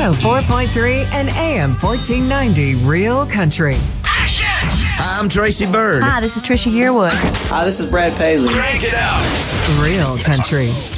104.3 and AM 1490 Real Country. Hi, I'm Tracy Bird. Hi, this is Trisha Yearwood. Hi, this is Brad Paisley. Crank it out. Real Country.